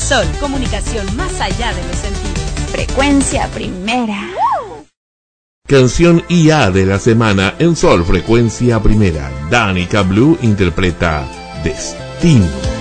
Sol, comunicación más allá de los sentidos. Frecuencia Primera. Canción IA de la semana en Sol Frecuencia Primera. Danica Blue interpreta Destino.